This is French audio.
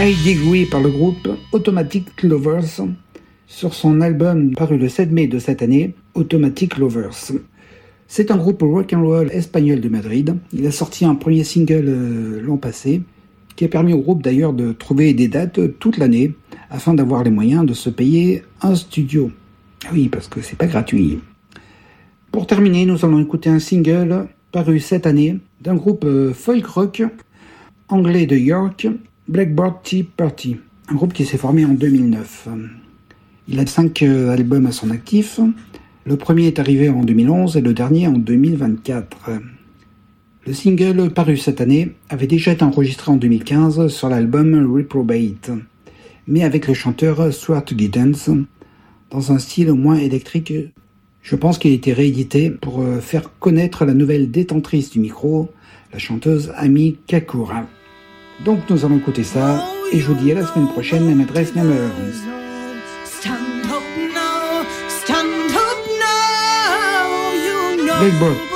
High Degree par le groupe Automatic Lovers sur son album paru le 7 mai de cette année, Automatic Lovers. C'est un groupe rock'n'roll espagnol de Madrid. Il a sorti un premier single l'an passé, qui a permis au groupe d'ailleurs de trouver des dates toute l'année, afin d'avoir les moyens de se payer un studio. Oui, parce que c'est pas gratuit. Pour terminer, nous allons écouter un single paru cette année d'un groupe folk rock anglais de York, Blackboard Tea Party, un groupe qui s'est formé en 2009. Il a 5 albums à son actif. Le premier est arrivé en 2011 et le dernier en 2024. Le single paru cette année avait déjà été enregistré en 2015 sur l'album Reprobate, mais avec le chanteur Stuart Giddens, dans un style moins électrique. Je pense qu'il a été réédité pour faire connaître la nouvelle détentrice du micro, la chanteuse Ami Kakura. Donc nous allons écouter ça, et je vous dis à la semaine prochaine, même adresse, même heure. Blackboard